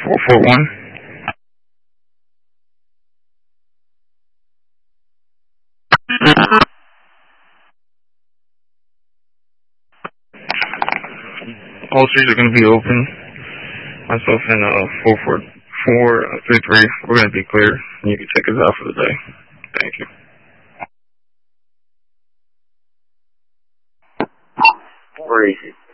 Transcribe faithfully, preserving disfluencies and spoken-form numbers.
four four one. All streets are going to be open. Myself and uh, four four four three three, we're going to be clear. And you can check us out for the day. Thank you. Where is it?